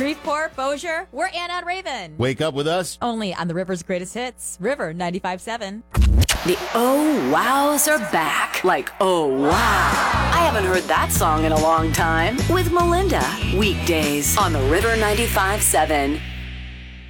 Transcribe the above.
Shreveport, Bossier, we're Anna and Raven. Wake up with us. Only on the River's Greatest Hits, River 95.7. The Oh Wows are back. Like, oh wow. I haven't heard that song in a long time. With Melinda. Weekdays on the River 95.7.